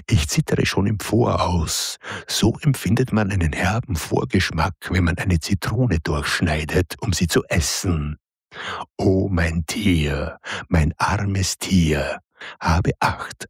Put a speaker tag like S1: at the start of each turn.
S1: Ich zittere schon im Voraus. So empfindet man einen herben Vorgeschmack, wenn man eine Zitrone durchschneidet, um sie zu essen. O mein Tier, mein armes Tier, habe Acht